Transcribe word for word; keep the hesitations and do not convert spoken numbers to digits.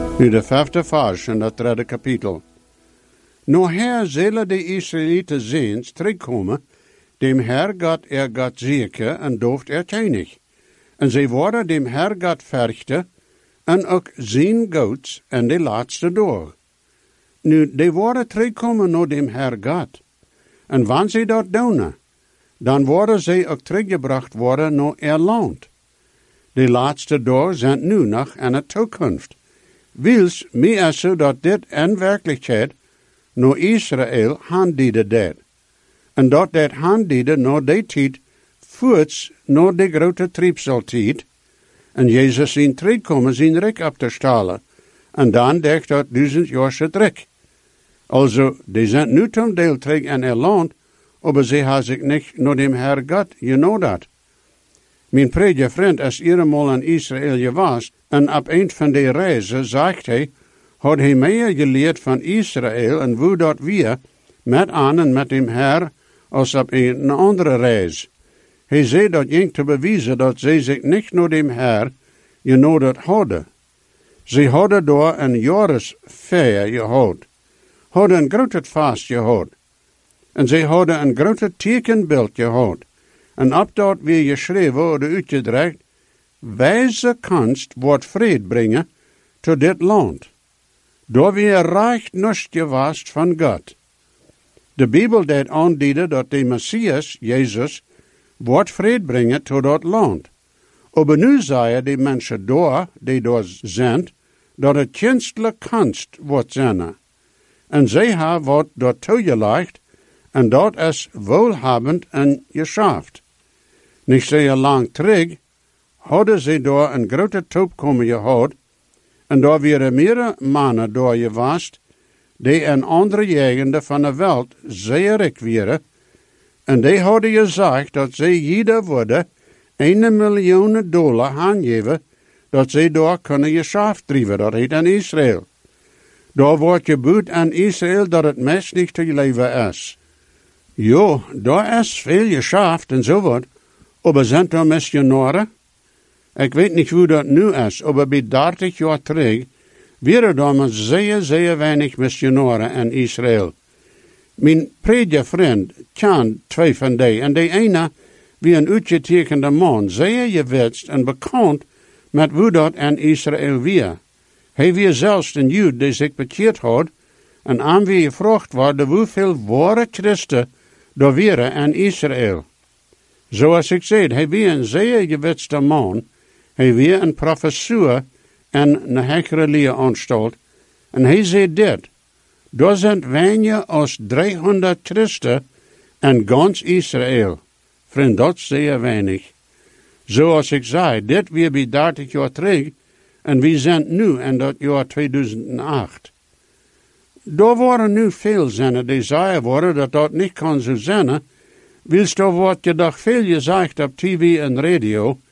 Nu de vijfde vers in dat derde kapitel. Nou her zullen de Israëlieten ziens terugkomen, dem Herr Gott er Gott zeker en dooft er teinig. En zij worden dem Herr Gott verchten, en ook zijn goeds en de laatste door. Nu, die worden terugkomen naar dem Herr Gott. En wanneer zij dat doen, dan worden zij ook teruggebracht worden naar er land. De laatste door zijn nu nog aan de toekomst. Wils meer zo dat dit in werkelijkheid naar Israël handdiede deed. En dat dit handdiede naar die tijd voorts naar de grote triepseltijd. En Jezus in terugkomen zijn rijk op te stalen. En dan dekt dat duizend jaar terug. Also, die zijn nu ten deel terug in er land, maar ze hebben zich niet naar dem Herr Gott, je know dat. Mijn prediger vriend is eenmaal in Israël geweest, en op een van die reizen, zegt hij, had hij meer geleerd van Israël en hoe dat wir met aan en met dem Herr als op een andere reis. Hij zei dat ging te bewijzen dat zij zich niet naar dem Herr genodigd hadden. Ze hadden door een jaaresfeier gehad, hadden een groot vast gehad, en zij hadden een groot tekenbeeld gehad. En op dat weer geschreven worden uitgedrukt, wijze kunst wordt vrede brengen tot dit land. Door weer reicht niets gewaast van God. De Bijbel deed aandienen dat de Messias, Jezus, wordt vrede brengen tot dat land. Maar nu zeggen de mensen door, die door zijn, dat het kunstelijk kunst wordt zijn. En zij hebben wat dat toegelegd, en dat is welhabend en geschaft. Niet zeer lang terug hadden ze door een grote toekomst gehad, en daar waren meerdere mannen door geweest, die in andere gegenden van de wereld zeer rijk waren, en die hadden gezegd dat ze ieder worden een miljoen dollar aangeven, dat ze daar kunnen geschaft drijven, dat heet in Israël. Daar wordt gebood aan Israël dat het mes niet te leven is. Jo, daar is veel geschaft en zo wat, maar zijn er missionaren? Ik weet niet hoe dat nu is, maar bij dertig jaar terug waren er maar zeer, zeer weinig missionaren in Israël. Mijn prediger vriend kent twee van die, en de ene wie een uitgetekende man, zeer gewetst en bekend met hoe dat in Israël was. Hij was zelfs een Jood die zich bekeerd had, en aan wie gevraagd werd hoeveel ware Christen er waren in Israël. Zoals ik zei, hij was een zeer gewetste man. Hij was een professor in een hogere leeranstalt. En hij zei dit, er zijn weniger als driehonderd Christen in ganz Israël. Vriend, dat is zeer weinig. Zoals ik zei, dit weer bij dertig jaar terug, en we zijn nu in dat jaar tweeduizend acht. Daar waren nu veel zinnen die zeiden worden dat dat niet kan zo zijn. Wilst er wordt je dag veel gezegd op tv en radio,